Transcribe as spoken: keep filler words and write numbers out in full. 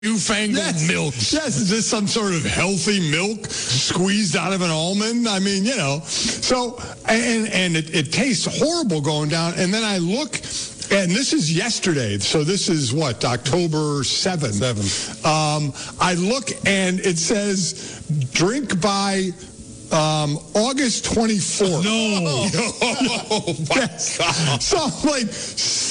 newfangled yes. milk. Yes, is this some sort of healthy milk squeezed out of an almond? I mean, you know. So, and and it, it tastes horrible going down. And then I look, and this is yesterday. So this is what, October seventh. Seventh. Um, I look, and it says, drink by um, August twenty-fourth. No. Oh, my God. So I'm like,